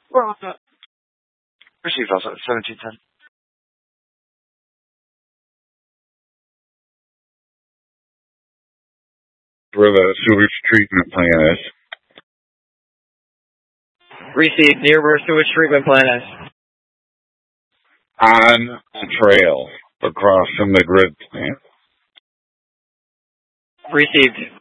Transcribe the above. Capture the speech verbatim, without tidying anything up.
Where was that? Received also at seventeen ten. Where the sewage treatment plant is. Received near where sewage treatment plant is. On the trail across from the grid plant. Received.